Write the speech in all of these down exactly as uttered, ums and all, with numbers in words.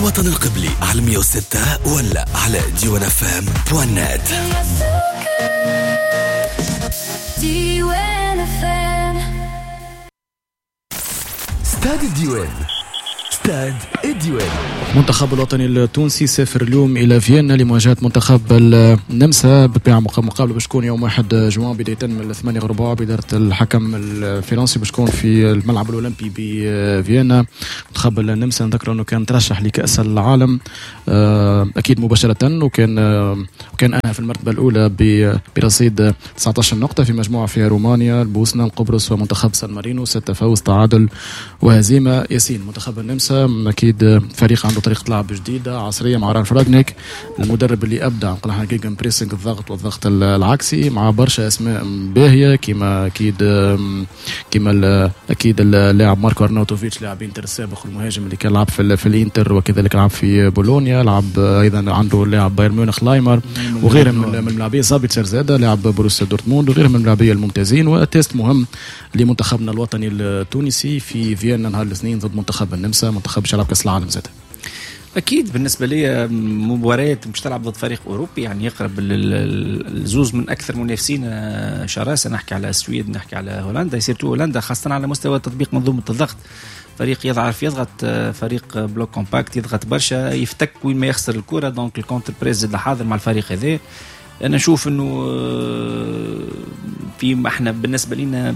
وطن القبلي على مية وستة ولا على ديوان اف ام بوان نت. ديوان اف ام. استاد الديوان، استاد الديوان. منتخب الوطني التونسي سافر اليوم إلى فيينا لمواجهة منتخب النمسا بالطبيعة. مقابلة باش تكون يوم واحد جوان بداية من الثمانية ربع بإدارة الحكم الفرنسي، باش تكون في الملعب الأولمبي بفيينا. منتخب النمسا نذكر أنه كان ترشح لكأس العالم أكيد مباشرة، وكان وكان أنا في المرتبة الأولى برصيد تسعة عشر نقطة في مجموعة فيها رومانيا، البوسنة، القبرص ومنتخب سان مارينو. ستة فوز، تعادل وهزيمة. ياسين، منتخب النمسا أكيد فريق عنده طريقة لعب جديدة عصرية مع رالف راغنيك، المدرب اللي أبدع نقول احنا جيجن بريسنج، الضغط والضغط العكسي، مع برشا أسماء باهية كيما أكيد كيما أكيد اللاعب ماركو أرناوتوفيتش لاعب إنتر السابق، المهاجم اللي كان لعب في, في الإنتر وكذلك لعب في بولونيا، لعب أيضا عنده لاعب بايرن ميونخ لايمر وغيره من الملاعبية، صابيتشر زاده لاعب بروسيا دورتموند وغيره من الملاعبية الممتازين. وتيست مهم لمنتخبنا الوطني التونسي في فيينا نهار الاثنين ضد منتخب النمسا، منتخب شلعب كأس العالم زاده. اكيد بالنسبه لي مباريات مش تلعب ضد فريق اوروبي يعني يقرب الزوز من اكثر منافسين شراسه، نحكي على السويد، نحكي على هولندا، يصير هولندا خاصه على مستوى تطبيق منظومه الضغط. فريق يضعف يضغط، فريق بلوك كومباكت يضغط برشا، يفتك وين ما يخسر الكره. دونك الكونتر بريس زاد حاضر مع الفريق هذا. انا نشوف انه في احنا بالنسبه لنا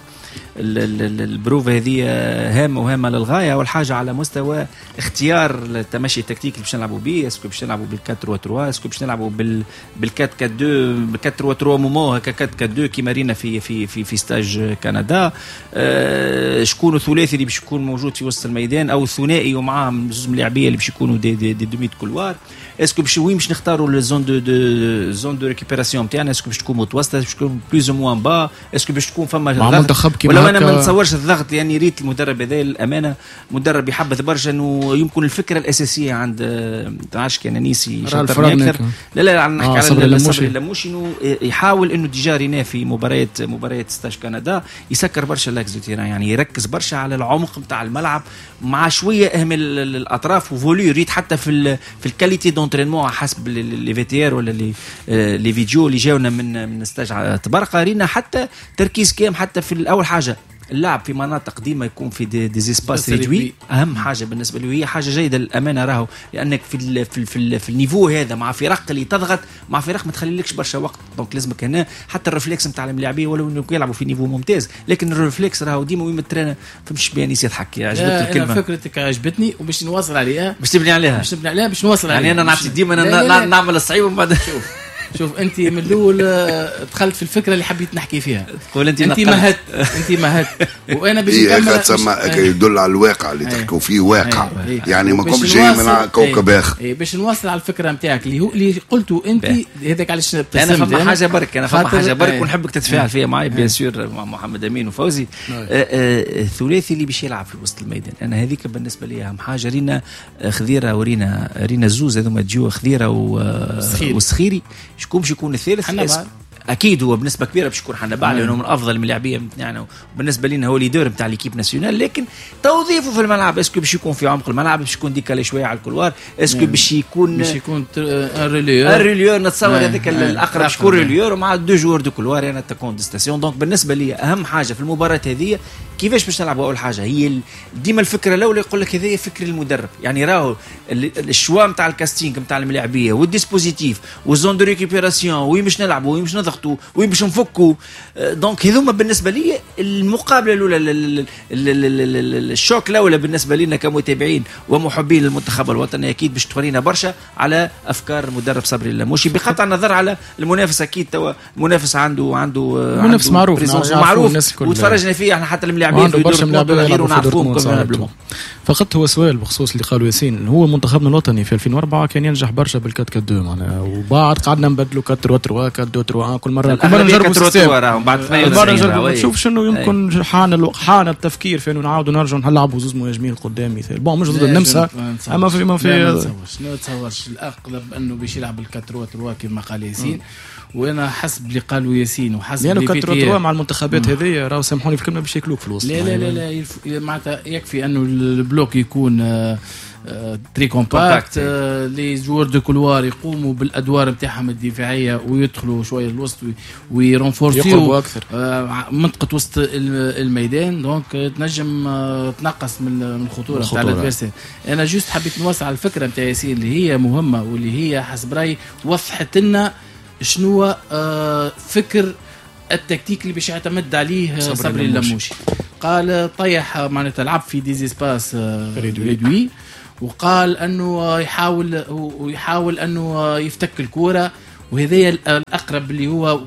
البروفه هذه هامه وهامه للغايه. اول حاجه على مستوى اختيار التمشي التكتيكي اللي باش نلعبوا به، اسكو باش نلعبوا بالكات ثلاثة ثلاثة، اسكو باش نلعبوا بال بالكات كات اثنين، بالكات ثلاثة ثلاثة مومو هكا كات كات اثنين كيما رينا في في في في ستاج كندا. أه شكون الثلاثي اللي باش يكون موجود في وسط الميدان، او الثنائي ومعاهم زوج ملاعبيه اللي باش يكونوا دي دي, دي دوميت كولوار. اسكو باش وين باش نختاروا الزون دو دو زون دو ريكوبيراسيون نتاعنا، اسكو باش تكون متوسطه، باش تكون بلوز او موان با، اسكو باش تكون فما منتخب كيما ولا انا ما نتصورش الضغط. يعني ريت المدرب هذا الامانه مدرب يحبذ برشا، انه يمكن الفكره الاساسيه عند تعرفش كان نيسي شاطر اكثر. لا لا نحكي آه على صبري اللموشي، انه يحاول انه ديجا رينا في مباريات مباريات ستاج كندا يسكر برشا لاكس دو تيران، يعني يركز برشا على العمق نتاع الملعب مع شويه اهمل الاطراف وفولي. يريد حتى في في الكاليتي دونترينمون حسب لي فيتير ولا لي لي فيديو اللي جاونا من من ستاج تبرقه، رينا حتى تركيز كام حتى في اول حاجه اللعب في مناطق ديما يكون في دي, دي اسباس ريدوي. اهم حاجه بالنسبه له هي حاجه جيده للامانه، راهو لانك في ال في ال في, ال في النيفو هذا مع فرق اللي تضغط، مع فرق ما تخليلكش برشا وقت. دونك لازمك هنا حتى الرفلكس نتاع الملاعبيه ولو انه يلعبوا في نيفو ممتاز، لكن الرفلكس راهو ديما وين مترانا فمش بيانيس يضحك. عجبتني الكلمه، انا فكرتك عجبتني وباش نواصل عليها، باش تبني عليها باش نبني عليها باش نواصل عليها. يعني انا نعطي ديما نعمل الصعيب ومن بعد شوف شوف انت من الاول دخلت في الفكره اللي حبيت نحكي فيها. تقول انت انت مهت انت مهت وانا باش نكمل. إيه تسمى يدل على الواقع اللي تحكوا فيه واقع. إيه يعني ما كنتش جاي من كوكب اخر. ايه باش نواصل على الفكره نتاعك اللي هو اللي قلته انت هذاك. علاش انا فما حاجه برك انا فما حاجه برك ونحبك تتفاعل فيها معي بيان سور مع محمد امين وفوزي. الثلاثي اللي باش يلعب في وسط الميدان، انا هذيك بالنسبه لي اهم حاجه. رينا خضيره ورينا رينا الزوز هذوما تجيو خضيره وسخيري. شكون باش يكون الثالث؟ اكيد هو بنسبه كبيره باش يكون حنا بعد لانه من افضل الملاعبيه نتاعنا، وبالنسبه لنا هو ليدر نتاع ليكيب ناسيونال. لكن توظيفه في الملعب اسكو باش يكون في عمق الملعب، باش يكون ديكالي شويه على الكولوار، اسكو باش يكون باش يكون ريليور ريليور نتصور هذاك الاقرب شكون ريليور ومع دو جوار دو كولوار انا تكون ديستاسيون. دونك بالنسبه لي اهم حاجه في المباراه هذه كيفاش باش نلعبوا. اول حاجه هي ديما الفكره الاولى يقول لك هذه فكر المدرب، يعني راهو الشوا نتاع الكاستينغ نتاع الملاعبيه والديسبوزيتيف والزون دو ريكوبيراسيون وين باش نلعبوا وين باش نضغطوا وين باش نفكوا. دونك هذوما بالنسبه لي المقابله الاولى، الشوك الاولى بالنسبه لنا كمتابعين ومحبين للمنتخب الوطني. اكيد باش تورينا برشا على افكار المدرب صبري اللموشي بقطع النظر على المنافس. اكيد توا المنافس عنده عنده منافس معروف معروف وتفرجنا فيه احنا حتى الملاعبين في دورتموند غير ونعرفوهم كمان. فقط هو سؤال بخصوص اللي قالوا ياسين، هو منتخبنا الوطني في ألفين وأربعة كان ينجح برشا بالكات كات دو معناها، وبعد قعدنا نبدلوا كات ثلاثة ثلاثة كات دو ثلاثة كل مره كل مره نجربوا السيستم بعد ثمانية وتسعين. نشوف شنو يمكن حان الوقت حان التفكير في انه نعاودوا نرجعوا نلعبوا زوج مهاجمين قدام مثال بون مش ضد النمسا اما في ما في ما تصورش الاقرب انه باش يلعب الكات ثلاثة ثلاثة كما قال ياسين. وانا حسب اللي قالوا ياسين وحسب يعني كات ثلاثة ثلاثة مع المنتخبات هذه راهو سامحوني في الكلمه باش ياكلوك في الوسط. لا لا لا لا معناتها يكفي انه البلوك يكون تري كومباكت. لي جوار دو كولوار يقوموا بالادوار نتاعهم الدفاعيه ويدخلوا شويه الوسط ويرونفورسيو منطقه وسط الميدان. دونك تنجم تنقص من الخطوره تاع الادفيرسير. انا جوست حبيت نوسع الفكره نتاع ياسين اللي هي مهمه واللي هي حسب رايي وضحت لنا شنو فكر التكتيك اللي باش يعتمد عليه صبري اللموشي. قال طيح معناتها لعب في ديزيسباس ريدوي وقال انه يحاول ويحاول انه يفتك الكوره، وهذا الاقرب اللي هو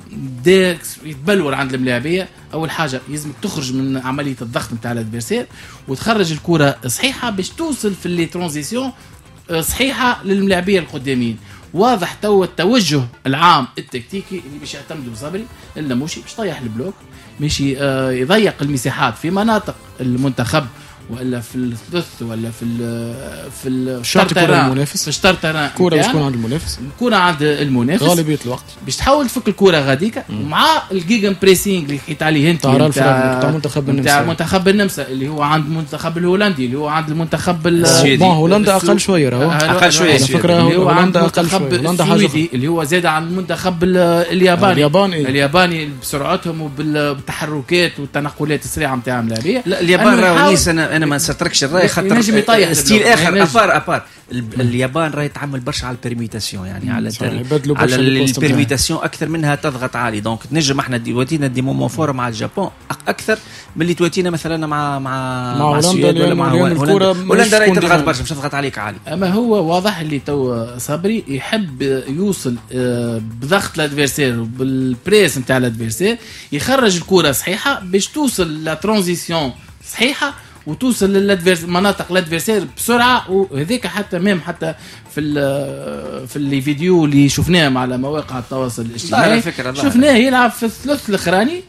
يتبلور عند الملاعبيه. اول حاجه يلزمك تخرج من عمليه الضغط نتاع الادفيرسير وتخرج الكوره صحيحه باش توصل في لي ترانزيسيون صحيحه للملاعبيه القدامين. واضح تو التوجه العام التكتيكي اللي باش يعتمدوا صبري اللموشي باش يطيح البلوك، باش يضيق المساحات في مناطق المنتخب ولا في الثلث ولا في ال في الشرطران المنافس في الشرطران الكره باش تكون عند المنافس الكره عند المنافس غالبيه الوقت باش تحاول تفك الكره غاديكا ومع الجيجن بريسينغ اللي حكيت عليه انت تاع منتخب النمسا تاع منتخب النمسا اللي هو عند المنتخب الهولندي اللي هو عند المنتخب السويدي. هولندا اقل شويه راهو اقل شويه على فكره. هولندا اقل شويه. هولندا السويدي اللي هو زاد عن المنتخب الياباني الياباني الياباني بسرعتهم وبالتحركات والتنقلات السريعه نتاعهم اللاعبيه. لا اليابان راهو انا انا ما نستركش الراي خاطر ستيل اخر ابار ابار اليابان راهي تعمل برشا على البرميتاسيون يعني على على البرميتاسيون اكثر منها تضغط عالي. دونك نجم احنا دلوقتي ندي موفوره مع اليابان اكثر من اللي تواتينا مثلا مع مع مع هولندا ولا مع هولندا. هولندا راهي تضغط برشا مش تضغط عليك عالي. اما هو واضح اللي تو صبري يحب يوصل بضغط الادفيرسير وبالبريس نتاع الادفيرسير يخرج الكره صحيحه باش توصل لا ترانزيسيون صحيحه وتوصل للادفيرس مناطق الادفيرسير بسرعه. وهذيك حتى ميم حتى في في اللي فيديو اللي شفناهم على مواقع التواصل الاجتماعي شفناه يلعب في الثلث الاخراني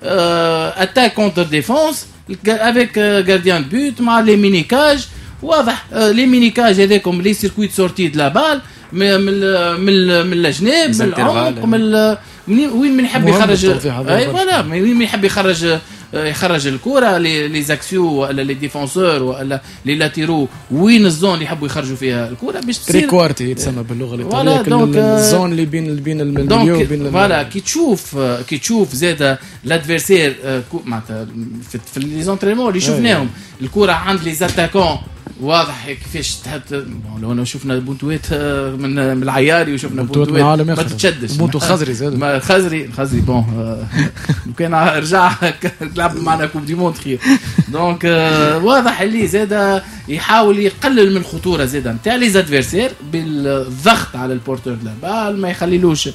اتاك كونتر ديفونس افيك غارديان بوت مع لي مينيكاج. واضح لي مينيكاج هذاكم لي سيركويت سورتي دو لا بال من من من الجناب من العمق من وين من يحب يخرج اي فوالا وين من يحب يخرج يخرج الكره لي زاكسيو ولا لي ديفونسور ولا لي لاتيرو وين الزون اللي يحبوا يخرجوا فيها الكره باش تصير تريكوارتي يتسمى باللغه الايطاليه الزون اللي بين بين الميليو وبين فوالا. كي تشوف كي تشوف زاد الادفيرسير معناتها في لي زونترينمون اللي شفناهم الكره عند لي زاتاكون واضح كيفاش تحت. لو انا شفنا بونتوات من العياري وشفنا بونتوات ما تتشدش بونتو خزري زاد ما خزري خزري بون كان رجع لعب معنا كوب دي موند خير. دونك واضح اللي زاد يحاول يقلل من الخطوره زاد نتاع لي زادفيرسير بالضغط على البورتور دو بال ما يخليلوش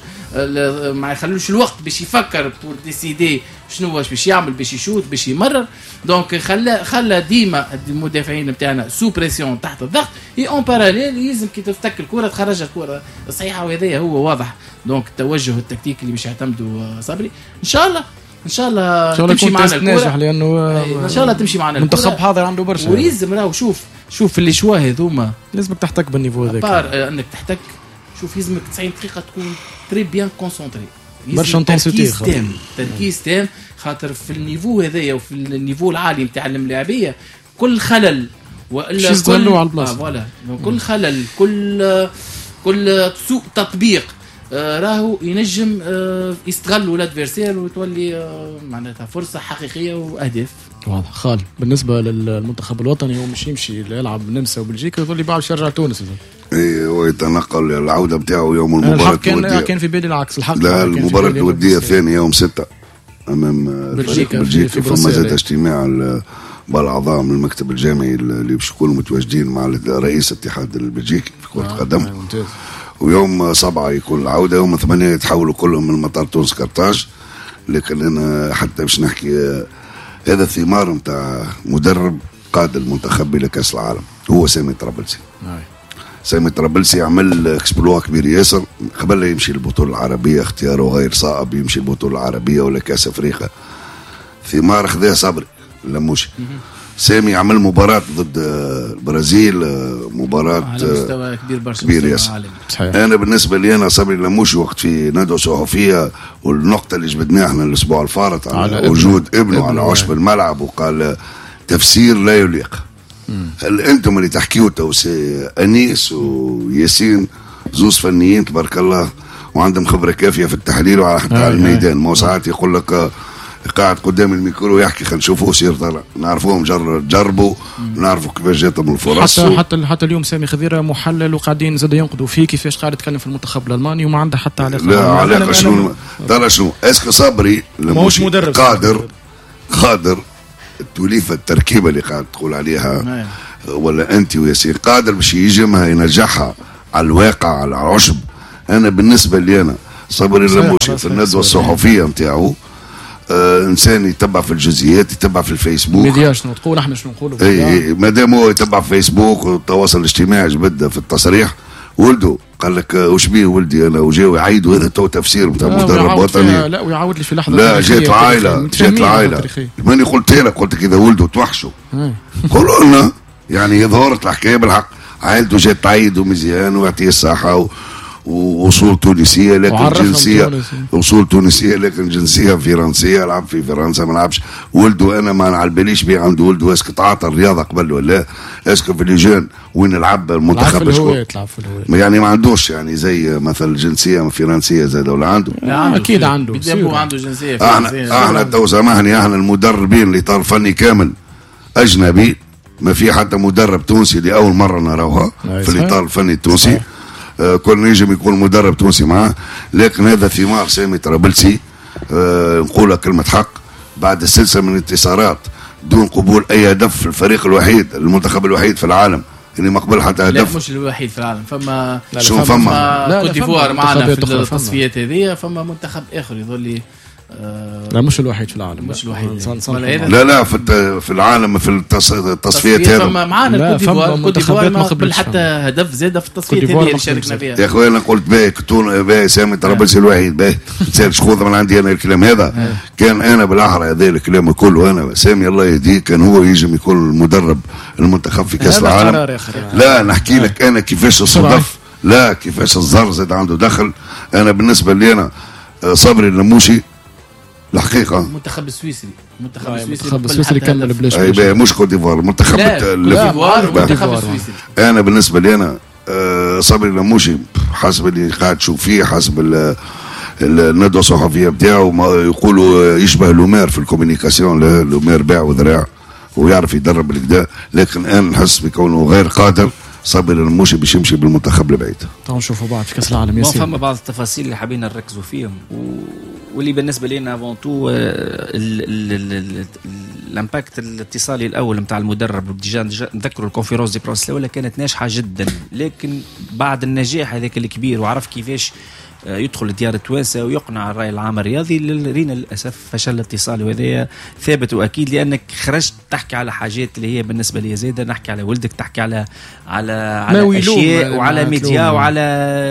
ما يخليلوش الوقت باش يفكر بور ديسيدي شنو واش باش يعمل باش يشوت باش يمرر. دونك خلى خلى ديما المدافعين نتاعنا سو بريسيون تحت الضغط اي اون باراليل يلزم كي تفتك الكره تخرج الكره صحيحه. وهذا هو واضح. دونك التوجه التكتيكي اللي باش يعتمدوا صبري ان شاء الله ان شاء الله تمشي معنا الكره لانه ان شاء الله تمشي معنا المنتخب حاضر عنده برشا ويلزم راهو شوف شوف اللي شوا هذوما لازمك تحتك بالنيفو هذاك بار انك تحتك. شوف يلزمك تسعين دقيقه تكون تري بيان كونسونطري برشا انتنسيتي تركيز تام خاطر في النيفو هذايا وفي النيفو العالي نتاع الملاعبيه كل خلل والا كل على البلاصه فوالا كل خلل كل كل سوء تطبيق راهو ينجم يستغلوا الادفيرسير وتولي معناتها فرصه حقيقيه واهداف. واضح خالد. بالنسبه للمنتخب الوطني هو مش يمشي يلعب النمسا وبلجيكا يظل بعد يرجع تونس. اي ويتنقل العوده بتاعه يوم المباراه الوديه. كان في بالي العكس الحق. لا المباراه الوديه الثانيه يوم ستة امام بلجيكا, بلجيكا فما زاد اجتماع بالاعضاء من المكتب الجامعي اللي باش يكونوا متواجدين مع رئيس الاتحاد البلجيكي في كره القدم. آه ويوم سبعة يكون العودة، يوم ثمانية يتحولوا كلهم من مطار تونس كرتاج. لكن أنا حتى باش نحكي هذا ثمار متاع مدرب قاد المنتخب إلى كأس العالم هو سامي طرابلسي. سامي طرابلسي عمل اكسبلوا كبير ياسر قبل لا يمشي البطولة العربية، اختياره غير صائب يمشي البطولة العربية ولا كأس أفريقيا. ثمار خذها صبري لموشي. سامي عمل مباراة ضد البرازيل، مباراة على مستوى كبير برشا كبير ياسر. أنا بالنسبة لي أنا صبري لموشي وقت في ندوة صحفية، والنقطة اللي جبدناها احنا الأسبوع الفارط على, على وجود ابنه, ابنه على عشب الملعب، وقال تفسير لا يليق. هل انتم اللي تحكيوا توسي انيس وياسين زوز فنيين تبارك الله وعندهم خبره كافيه في التحليل وعلى حتى على الميدان. ما ساعات يقول لك قاعد قدام الميكرو ويحكي خلينا نشوفوه سير طلع نعرفوهم جر جربوا نعرفوا كيفاش جاتهم الفرص. حتى حتى حتى اليوم سامي خضيره محلل وقاعدين زاد ينقدوا فيه كيفاش قاعد يتكلم في المنتخب الالماني وما عنده حتى علاقه. لا علاقه شنو ترى شنو اسكو صبري ماهوش مدرب قادر قادر التوليفه التركيبه اللي قاعد تقول عليها ولا انت وياسين قادر باش يجمها ينجحها على الواقع على العشب. انا بالنسبه لي انا صبري اللموشي في الندوه الصحفيه نتاعو آه انسان يتبع في الجزئيات يتبع في الفيسبوك ميديا شنو تقول احنا شنو نقولوا اي ما دام هو يتبع في فيسبوك والتواصل الاجتماعي جبد في التصريح ولده قال لك وش بيه ولدي انا وجاو يعيدوا هذا تو تفسير نتاع مدرب وطني. لا ويعاود لي في لحظه لا جات العائله جات العائله ماني قلت لك قلت كذا ولده توحشوا قولوا لنا يعني ظهرت الحكايه بالحق عائلته جات تعيد ومزيان ويعطيه الصحه و... ووصول تونسيه لكن جنسيه وصول تونسيه لكن جنسيه فرنسيه لعب في فرنسا ما لعبش ولده. انا ما نعلبليش بيه عنده ولده اسكو تعاطى الرياضه قبل ولا اسكو في اللجان وين لعب المنتخب شكون يعني ما عندوش يعني زي مثلا جنسيه فرنسيه زاد ولا عنده اكيد عنده هو عنده جنسيه فرنسيه. احنا تو سامحني احنا المدربين اللي طار فني كامل اجنبي ما في حتى مدرب تونسي لاول مره نراوها في الاطار الفني التونسي. آه كل نجم يكون مدرب تونسي معاه لكن هذا ثمار سامي طرابلسي. آه نقولها كلمه حق بعد السلسله من الانتصارات دون قبول اي هدف في الفريق الوحيد المنتخب الوحيد في العالم اللي ما قبل حتى هدف. لا مش الوحيد في العالم فما شو فما كوت ديفوار معنا في التصفيات هذه فما منتخب اخر يظل لي آه لا مش الوحيد في العالم مش الوحيد لا لا في في العالم في التصفيات هذه فما معنا كوت ديفوار كوت ديفوار ما قبل حتى هدف زاد في التصفيات هذه اللي شاركنا فيها. يا اخوي انا قلت باهي كنتون باهي سامي طرابلسي الوحيد باهي تسالش خذ من عندي انا الكلام هذا كان انا بالاحرى هذا الكلام كله انا سامي الله يهديه كان هو يجم يكون المدرب المنتخب في كاس العالم. لا نحكي لك انا كيفاش الصدف لا كيفاش الزر زاد عنده دخل. انا بالنسبه لي انا صبري اللموشي الحقيقه المنتخب السويسري المنتخب السويسري المنتخب السويسري كمل بلاش اي مش كوت ديفوار المنتخب المنتخب السويسري. انا بالنسبه لي انا صبري اللموشي حسب اللي قاعد تشوف فيه حسب الندوه الصحفيه بتاعه يقولوا يشبه لومير في الكوميونيكاسيون. لومير باع وذراع ويعرف يدرب بالكدا لكن انا نحس بكونه غير قادر صبري اللموشي باش يمشي بالمنتخب لبعيد. تعالوا نشوفوا بعض في كاس العالم ياسين. فما بعض التفاصيل اللي حابين نركزوا فيهم و... واللي بالنسبه لنا افون تو الامباكت الاتصالي الاول نتاع المدرب ديجا نذكروا الكونفيرونس دي برونس الاولى كانت ناجحه جدا لكن بعد النجاح هذاك الكبير وعرف كيفاش يدخل لديار التوانسه ويقنع الراي العام الرياضي رينا للاسف فشل الاتصال وهذا ثابت واكيد لانك خرجت تحكي على حاجات اللي هي بالنسبه لي زاده نحكي على ولدك تحكي على على على اشياء وعلى ميديا وعلى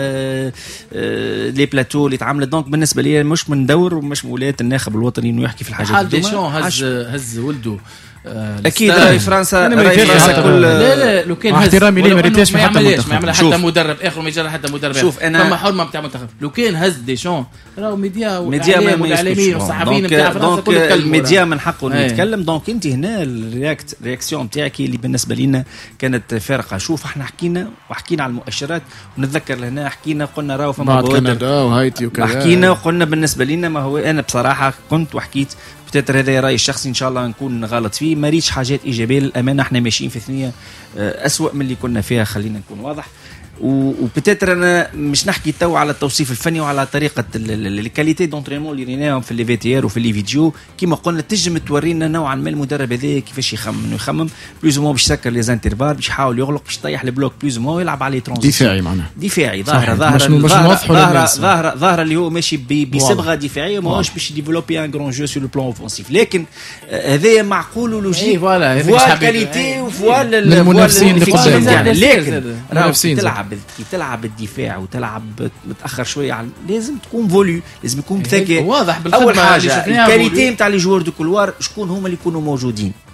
لي بلاتو اللي تعاملت دونك بالنسبه لي مش من دور ومش ولايه الناخب الوطني انه يحكي في الحاجات حال ديشون هز هز ولده آه اكيد راي فرنسا راي فرنسا كل لا لا لو كان احترامي ليه ما ريتاش ما يعملش ما يعمل حتى مدرب اخر ما يجرى حتى مدرب شوف انا فما حرمه نتاع منتخب لو كان هز ديشون راهو ميديا ميديا والاعلاميين والصحفيين نتاع فرنسا كل الكلام الميديا من حقه انه يتكلم دونك انت هنا الرياكت رياكسيون نتاعك اللي بالنسبه لنا كانت فارقه. شوف احنا حكينا وحكينا على المؤشرات ونتذكر لهنا حكينا قلنا راهو فما كندا وهايتي وكذا حكينا وقلنا بالنسبه لنا ما هو انا بصراحه كنت وحكيت بتاتر هذا رايي الشخصي ان شاء الله نكون غلط فيه ما ريتش حاجات ايجابيه للامانه احنا ماشيين في ثنيه اسوأ من اللي كنا فيها خلينا نكون واضح وبتاتر انا مش نحكي تو على التوصيف الفني وعلى طريقه الكاليتي دونترينمون اللي ريناهم في لي في تي ار وفي لي فيديو كيما قلنا تنجم تورينا نوعا ما المدرب هذا كيفاش يخمم يخمم بلوز مو باش يسكر لي زانترفال باش يحاول يغلق باش يطيح البلوك بلوز مو يلعب عليه ترانزيشن دفاعي معناها دفاعي ظاهره ظاهره ظاهره ظاهره ظاهره اللي هو ماشي بصبغه دفاعيه ماهوش باش ديفلوبي ان غران جو سور لو بلان اوفونسيف لكن هذايا معقول ولوجيك فوالا فوالا الكاليتي وفوالا المنافسين اللي قدام لكن تلعب تلعب الدفاع وتلعب متاخر شويه على لازم تكون فوليو لازم يكون بذكاء واضح بالخدمه اول حاجه الكاليتي نتاع لي جوار دو كولوار شكون هما اللي يكونوا موجودين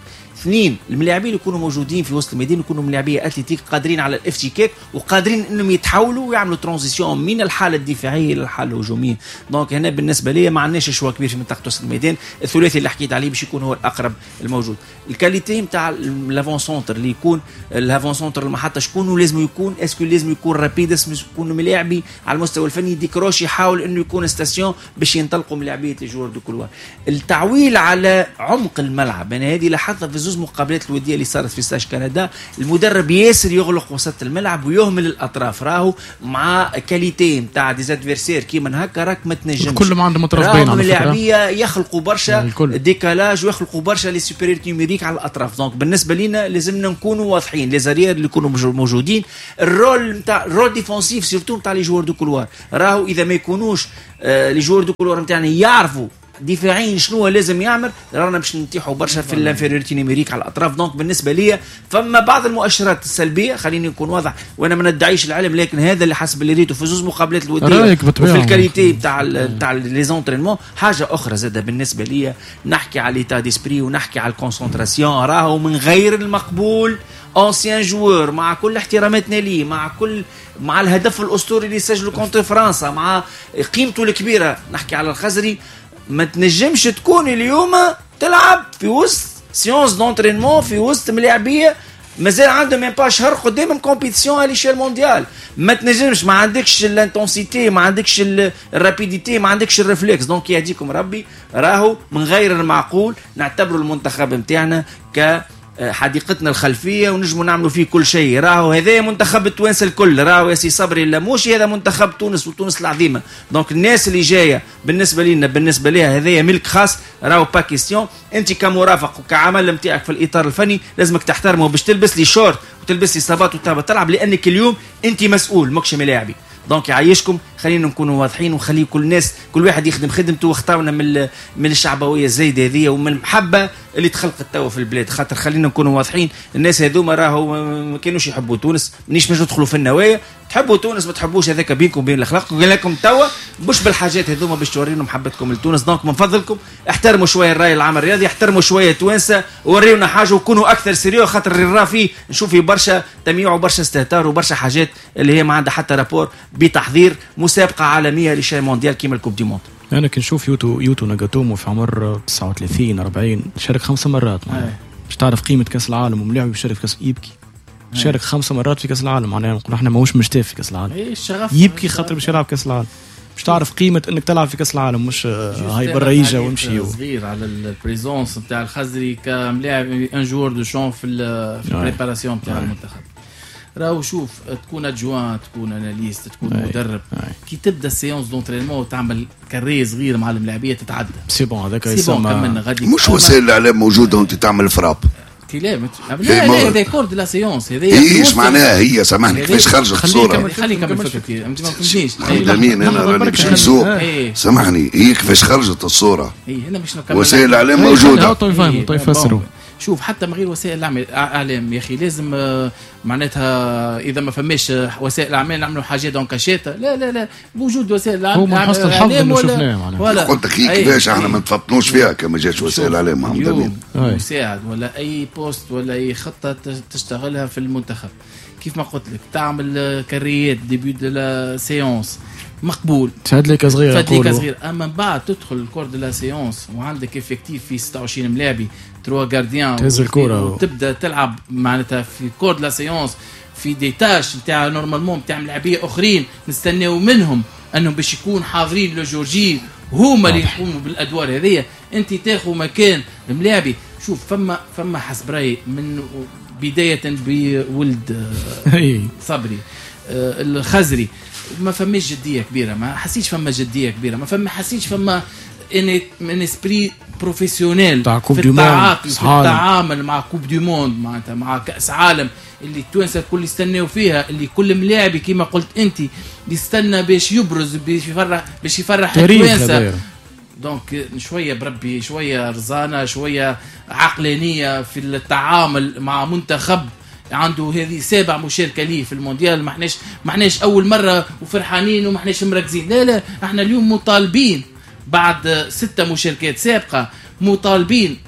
اثنين الملاعبين يكونوا موجودين في وسط الميدان يكونوا ملاعبيه اتليتيك قادرين على الافتكاك وقادرين انهم يتحولوا ويعملوا ترانزيسيون من الحاله الدفاعيه الى الحاله الهجوميه. دونك هنا بالنسبه لي ما عندناش شوا كبير في منطقه وسط الميدان، الثلاثي اللي حكيت عليه باش يكون هو الاقرب الموجود. الكاليتي نتاع لافون سونتر اللي يكون الافون سونتر المحطه شكون لازم يكون، اسكو لازم يكون رابيد، اسم يكون ملاعبي على المستوى الفني ديكروش يحاول انه يكون ستاسيون باش ينطلقوا ملاعبيه الجوار دو كولوار. التعويل على عمق الملعب، انا هذه لاحظتها في زوج مقابلات الوديه اللي صارت في ستاج كندا، المدرب ياسر يغلق وسط الملعب ويهمل الاطراف، راهو مع كاليتي نتاع ديزادفيرسير كيما هكا راك ما تنجمش كل ما عندهم اطراف باين على فكره اللاعبيه يخلقوا برشا ديكالاج ويخلقوا برشا لي سوبيريور نيميريك على الاطراف. دونك بالنسبه لنا لازمنا نكونوا واضحين، لي زاريير اللي يكونوا موجودين، الرول نتاع الرول ديفونسيف سيرتو نتاع لي جوار دو كولوار، راهو اذا ما يكونوش آه لي جوار دو كولوار نتاعنا يعرفوا دفاعيا شنو لازم يعمل، رانا باش نتيحوا برشا في الانفيريورتي نيميريك على الاطراف. دونك بالنسبه لي فما بعض المؤشرات السلبيه، خليني نكون واضح وانا ما ندعيش العلم، لكن هذا اللي حسب اللي ريته في زوج مقابلات الوديه وفي الكاليتي تاع تاع لي زونترينمون. حاجه اخرى زاده بالنسبه لي نحكي على ليتا ديسبري ونحكي على الكونسنتراسيون، راهو من غير المقبول انسيان جوور مع كل احتراماتنا ليه، مع كل مع الهدف الاسطوري اللي سجله كونتر فرنسا، مع قيمته الكبيره، نحكي على الخزري، ما تنجمش تكون اليوم تلعب في وسط سيونس دونترينمون في وسط ملاعبيه مازال عندهم ميم با شهر قدامهم كومبيتيسيون على ليشيل مونديال، ما تنجمش، ما عندكش الانتونسيتي، ما عندكش الرابيديتي، ما عندكش الريفلكس. دونك يهديكم ربي، راهو من غير المعقول نعتبروا المنتخب نتاعنا ك حديقتنا الخلفيه ونجموا نعملوا فيه كل شيء. راهو هذا منتخب التوانس الكل، راهو يا سي صبري اللاموشي هذا منتخب تونس وتونس العظيمه. دونك الناس اللي جايه بالنسبه لنا بالنسبه لها هذايا ملك خاص، راهو با كيستيون. انت كمرافق وكعمل نتاعك في الاطار الفني لازمك تحترمه باش تلبس لي شورت وتلبس لي صباط وتهبط تلعب، لانك اليوم انت مسؤول ماكش ملاعبي. دونك يعيشكم، خلينا نكونوا واضحين ونخلي كل الناس كل واحد يخدم خدمته، واختارنا من من الشعبويه الزايده هذه ومن المحبه اللي تخلقت توا في البلاد. خاطر خلينا نكونوا واضحين، الناس هذوما راهو ما كانوش يحبوا تونس، مانيش باش ندخلوا في النوايا، تحبوا تونس ما تحبوش هذاك بينكم وبين الاخلاق. قال لكم توا مش بالحاجات هذوما باش تورينا محبتكم لتونس. دونك من فضلكم احترموا شويه الراي العام الرياضي، احترموا شويه توانسه، وريونا حاجه وكونوا اكثر سيريو، خاطر الرا فيه نشوف فيه برشا تمييع وبرشا استهتار وبرشا حاجات اللي هي ما عندها حتى رابور بتحضير مسابقه عالميه لشيء مونديال كيما الكوب دي موند. انا كي نشوف يوتو يوتو ناغاتومو في عمر تسعة وثلاثين أربعين شارك خمس مرات، باش تعرف قيمه كاس العالم وملاعب يشارك في كاس يبكي، شارك خمس مرات في كاس العالم، معناها نقول احنا ماهوش مشتاق في كاس العالم، يبكي خاطر باش يلعب كاس العالم، باش تعرف قيمه انك تلعب في كاس العالم، مش هاي برا يجا ويمشي صغير على البريزونس نتاع الخزري كملاعب ان جوور دو شون في البريباراسيون نتاع المنتخب. راهو شوف، تكون ادجوان، تكون اناليست، تكون أي. مدرب أي. كي تبدا السيونس دونترينمون وتعمل كاري صغير مع الملاعبيه تتعدى سي بون هذاك يسمى مش وسائل الاعلام موجوده وانت تعمل فراب لا لا لا هذا كور دو لا سيونس، هذا ايش معناها هي؟ سامحني كيفاش خرجت الصوره؟ خليني نكمل فكرتي، انت ما فهمتنيش. امين انا راني باش نسوق، سامحني هي كيفاش خرجت الصوره؟ اي هنا باش نكمل. وسائل الاعلام موجوده، طيب يفسروا. شوف حتى من غير وسائل الاعلام يا اخي لازم معناتها اذا ما فماش وسائل الاعلام نعملوا حاجه دونكاشيتا، لا لا لا بوجود وسائل الاعلام هو من حسن الحظ اللي شفناه معناها. قلت لك كيفاش احنا ما نفطنوش فيها كما جاتش وسائل الاعلام محمد امين. مساعد ولا اي بوست ولا اي خطه تشتغلها في المنتخب، كيف ما قلت لك تعمل كاريات ديبيو دو لا سيونس مقبول، تهد لك صغير تهد لك صغير، اما من بعد تدخل الكور دو لا سيونس وعندك افكتيف في ستة وعشرين ملاعبي تروا جارديان تهز الكره وتبدا تلعب معناتها في كور دو لا سيونس في دي تاش نتاع نورمالمون نتاع ملاعبيه اخرين نستناو منهم انهم باش يكون حاضرين لو جورجي هما اللي يقوموا بالادوار هذيا. انت تاخذ مكان الملاعبي. شوف فما فما حسب رايي من بدايه بولد صبري الخزري ما فماش جديه كبيره، ما حسيتش فما جديه كبيره، ما فما حسيتش فما ان من اسبري بروفيسيونيل في التعاطي في التعامل مع كوب دي موند معناتها مع كاس عالم اللي التوانسه الكل يستناو فيها، اللي كل ملاعبي كما قلت انت يستنى باش يبرز باش يفرح باش يفرح التوانسه. دونك شويه بربي شويه رزانه شويه عقلانيه في التعامل مع منتخب عنده هذه سابع مشاركه ليه في المونديال. ما احناش ما احناش اول مره وفرحانين وما احناش مركزين، لا لا احنا اليوم مطالبين بعد ستة مشاركات سابقه، مطالبين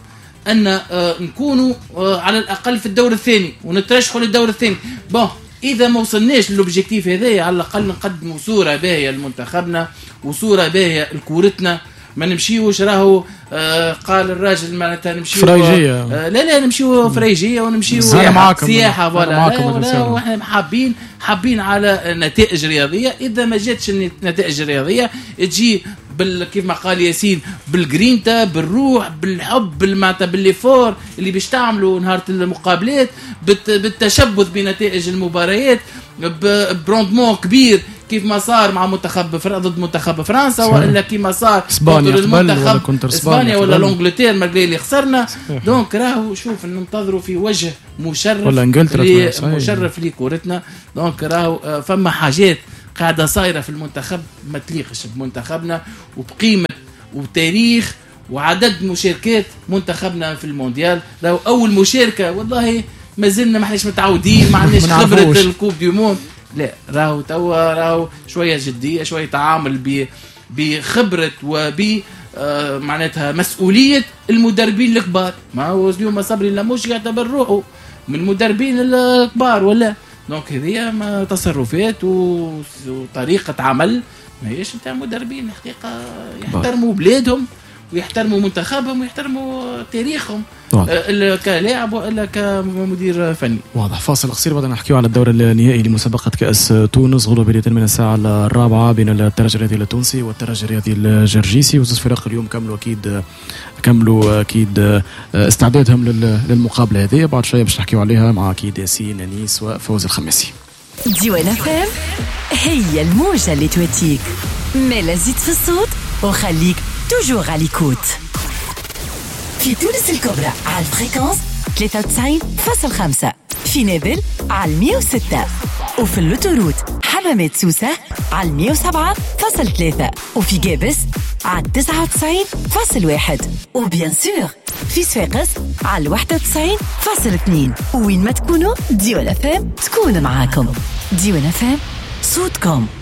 ان نكونوا على الاقل في الدور الثاني ونترشحوا للدور الثاني. بون اذا ما وصلناش للوبجيكتيف هذايا على الاقل نقدموا صوره باهيه لمنتخبنا وصوره باهيه لكورتنا. ما نمشيوش راهو آه قال الراجل معناتها نمشيو فريجيه آه لا لا نمشيو فريجيه ونمشيو سياحه ولا واحنا حابين حابين على نتائج رياضيه. اذا ما جاتش النتائج الرياضيه تجي بال كيف ما قال ياسين بالجرينتا بالروح بالحب معناتها بالليفور اللي باش تعملوا نهار المقابلات بالتشبث بنتائج المباريات بروندمون كبير كيف ما صار مع منتخب ضد منتخب فرنسا ولا كيما صار اسبانيا المنتخب اسبانيا ولا لونجلتير مالغري اللي خسرنا. دونك راهو شوف ننتظروا في وجه مشرف ولا انجلترا مشرف لكورتنا. دونك راهو فما حاجات قاعده صايره في المنتخب ما تليقش بمنتخبنا وبقيمه وتاريخ وعدد مشاركات منتخبنا في المونديال. راهو اول مشاركه والله ما زلنا ما احناش متعودين ما عندناش خبره الكوب دي موند. لا راهو توا راهو شويه جديه شويه تعامل بخبره وب آه معناتها مسؤوليه المدربين الكبار. ما هو اليوم صبري لموش يعتبر روحه من المدربين الكبار ولا. دونك هذه ما تصرفات وطريقه عمل ما هيش نتاع مدربين حقيقه يحترموا بلادهم ويحترموا منتخبهم ويحترموا تاريخهم الا كلاعب والا كمدير فني. واضح. فاصل قصير بعد نحكيو على الدور النهائي لمسابقه كاس تونس غدوه بدايه من الساعه الرابعه بين الترجي الرياضي التونسي والترجي الرياضي الجرجيسي. وزوج فرق اليوم كملوا اكيد كملوا اكيد استعدادهم للمقابله هذه. بعد شويه باش نحكيو عليها مع اكيد ياسين انيس وفوز الخماسي. ديوان فام هي الموجه اللي تواتيك مالا زيد في الصوت وخليك توجور على ليكوت. في تونس الكبرى على الفريكونس ثلاثة وتسعين فاصلة خمسة، في نابل على مية وستة، وفي اللوتوروت حمامات سوسة على مية وسبعة فاصلة ثلاثة، وفي جابس على تسعة وتسعين فاصلة واحد، وبيان سور في صفاقس على واحد وتسعين فاصلة اثنين. وين ما تكونوا ديوان فام تكون معاكم. ديوان فام صوتكم.